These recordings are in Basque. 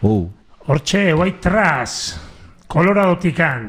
Hortxe, White Trash, Coloradotikan,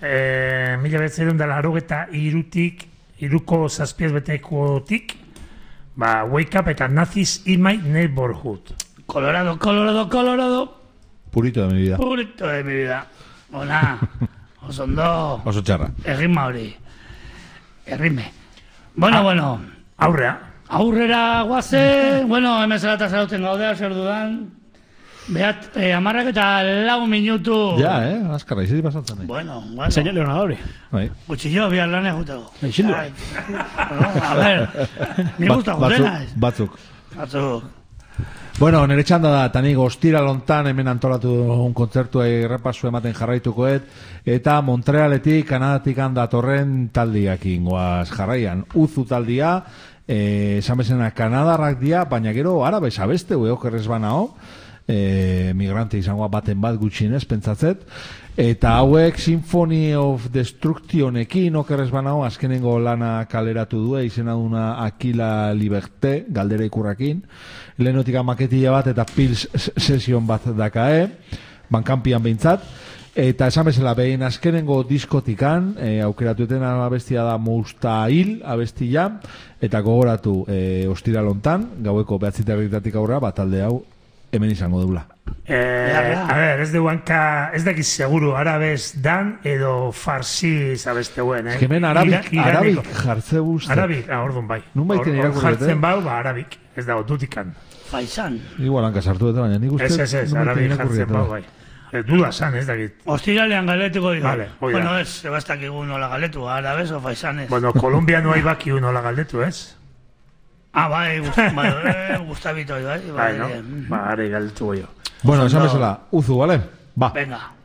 1983 iruko zazpiez betekotik, Wake Up eta Nazis in My Neighborhood. Colorado. Purito de mi vida. Ona, oso ondo. Oso txarra. Errima hori. Errime. Bueno. Aurrera guazen. Bueno, hemen zelata zerauten gaudea, zer dudan. Behat, 10 eta 4 minutu. Ja, azkarra, izitik pasatzen. Bueno. Señor Leonadori. Gutxillo, bihar lanea juteko. Eixindu. A ver, ni gusta jutena. Batzuk. Bueno, nire txanda da, eta nik ostira lontan hemen antolatu un kontzertua errepasu ematen jarraitukoet, eta Montrealetik, Kanadatik datorren taldiak ingoaz jarraian. Uzu taldia, esan bezena Kanadarrak dia, baina gero arabez abeste, okerrez banao, migrante izangoa baten bat gutxinez, pentsatzet, eta hauek Symphony of Destructionekin okerrez banao, azkenengo lana kaleratu du, izena duna Aquila Liberté, galdera ikurrakin, lehenotik maketia bat eta Pils sesion bat dakae, bankampian behintzat, eta esan bezala behin azkenengo diskotikan, aukeratueten abestia da Moustail abestia, eta gogoratu ostira lontan, gaueko 9:00 aurra, batalde hau hemen izango dula. A ver, ez dakiz seguru arabez dan edo farsi zabeste guen, Hemen arabik jartze guzti. Arabik, orduan bai. Nun baiten irakurret, jartzen bau, arabik, ez dago dutikan. Faisan. Igual hanka sartu dut, baina nik uste... Ez, arabik jartzen bau, bai. Duda san, ez dakit. Ostiralean galetuko dira. Vale, bueno, ez, sebastak igun nola galetu, arabez o faisanez. Bueno, kolombiano haibaki nola galdetu, ez? Bai, Gustavito, bai. Bai, no? Are galdetu goio. Bueno, esan bezala, uzu, vale? Ba. Venga.